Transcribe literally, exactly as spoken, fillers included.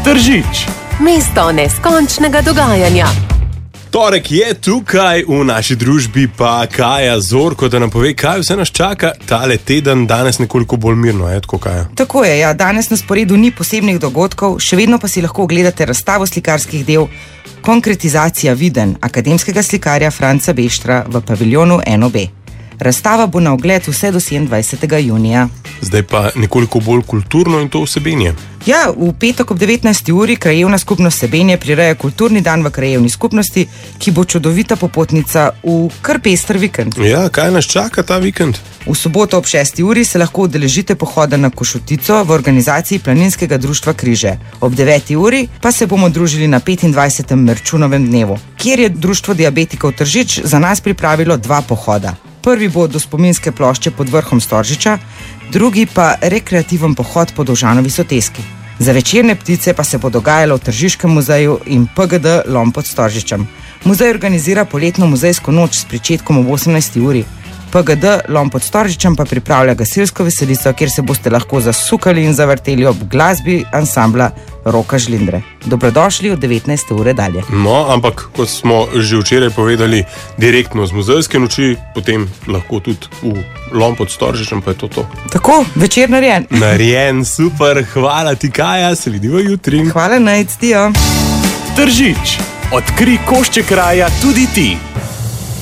Tržič. Mesto neskončnega dogajanja. Torek je tukaj, v naši družbi pa Kaja Zorko, da nam pove, kaj vse nas čaka tale teden, danes nekoliko bolj mirno, je tako, Kaja? Tako je, ja, danes na sporedu ni posebnih dogodkov, še vedno pa si lahko ogledate razstavo slikarskih del Konkretizacija videnj akademskega slikarja Franca Beštra v paviljonu eno be. Razstava bo na ogled vse do sedemindvajsetega junija. Zdaj pa nekoliko bolj kulturno in to Sebenje. Ja, v petek ob devetnajsti uri krajevna skupnost Sebenje prireja kulturni dan v krajevni skupnosti, ki bo čudovita popotnica v kar pester vikend. Ja, kaj nas čaka ta vikend? V soboto ob šesti uri se lahko udeležite pohoda na Košutico v organizaciji Planinskega društva Križe. Ob deveti uri pa se bomo družili na petindvajsetem Merčunovem dnevu, kjer je Društvo diabetikov Tržič za nas pripravilo dva pohoda. Prvi bo do spominske plošče pod vrhom Storžiča, drugi pa rekreativen pohod po Dovžanovi soteski. Za večerne ptice pa se bo dogajalo v Tržiškem muzeju in pe ge de Lom pod Storžičem. Muzej organizira poletno muzejsko noč s pričetkom ob osemnajsti uri. pe ge de Lom pod Storžičem pa pripravlja gasilsko veselico, kjer se boste lahko zasukali in zavrteli ob glasbi ansambla Roka Žlindre. Dobrodošli od devetnajste ure dalje. No, ampak kot smo že včeraj povedali, direktno z muzejske noči, potem lahko tudi v Lom pod Storžičem, pa je to to. Tako, večer narejen. Narejen, super, hvala ti, Kaja, se vidiva jutri. Hvala, najc, tijo. Tržič. Odkri košček kraja tudi ti.